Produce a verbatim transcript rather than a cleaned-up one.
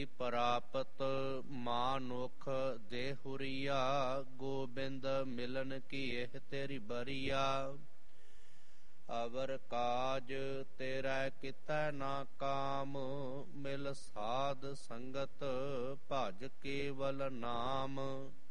ਮੁਕਤੀ ਪ੍ਰਾਪਤ ਮਾਨੁਖ ਦੇਹੁਰੀਆ। ਗੋਬਿੰਦ ਮਿਲਨ ਕੀ ਇਹ ਤੇਰੀ ਬਰੀਆ। ਅਵਰ ਕਾਜ ਤੇਰਾ ਕਿਤੈ ਨਾ ਕਾਮ। ਮਿਲ ਸਾਧ ਸੰਗਤ ਭਜ ਕੇਵਲ ਨਾਮ।